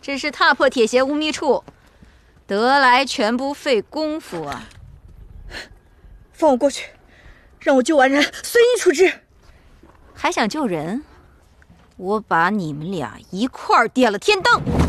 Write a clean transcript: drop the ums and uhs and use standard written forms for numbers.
只是踏破铁鞋无觅处，得来全不费功夫啊！ 放我过去，让我救完人，随你处置。 还想救人？我把你们俩一块儿点了天灯！